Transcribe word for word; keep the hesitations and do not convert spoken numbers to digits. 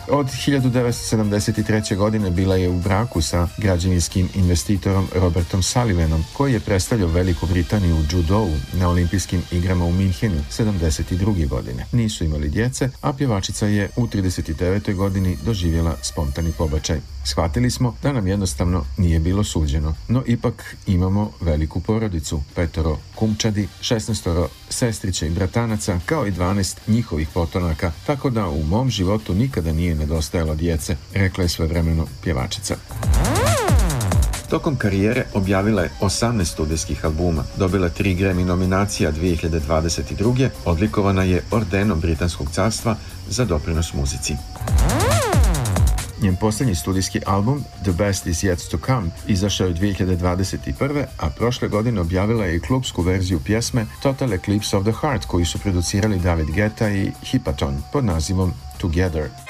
Od hiljadu devetsto sedamdeset treće. godine bila je u braku sa građevinskim investitorom Robertom Sullivanom, koji je predstavljao Veliku Britaniju u judou na olimpijskim igrama u Minhenu sedamdeset druge. godine. Nisu imali djece, a pjevačica je u trideset devetoj. godini doživjela spontani pobačaj. Shvatili smo da nam jednostavno nije bilo suđeno, no ipak imamo veliku porodicu, petoro kumčadi, šesnaestoro sestrića i bratanaca, kao i dvanaest njihovih potomaka, tako da u mom životu nikada nije nedostajalo djece, rekla je svojevremeno pjevačica. Tokom karijere objavila je osamnaest studijskih albuma, dobila tri Grammy nominacija dvije hiljade dvadeset druge. Odlikovana je ordenom Britanskog carstva za doprinos muzici. Njen posljednji studijski album The Best Is Yet To Come izašao je dvije hiljade dvadeset prve. a prošle godine objavila je i klubsku verziju pjesme Total Eclipse of the Heart koju su producirali David Guetta i Hipaton pod nazivom Together.